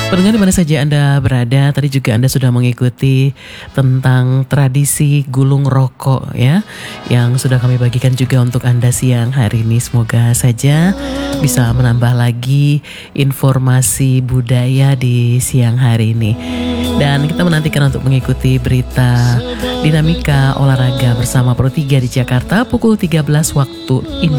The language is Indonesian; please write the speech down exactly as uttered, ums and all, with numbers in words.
Pendengar di mana saja Anda berada, tadi juga Anda sudah mengikuti tentang tradisi gulung rokok ya, yang sudah kami bagikan juga untuk Anda siang hari ini. Semoga saja bisa menambah lagi informasi budaya di siang hari ini. Dan kita menantikan untuk mengikuti berita dinamika olahraga bersama Pro tiga di Jakarta pukul tiga belas waktu Indonesia.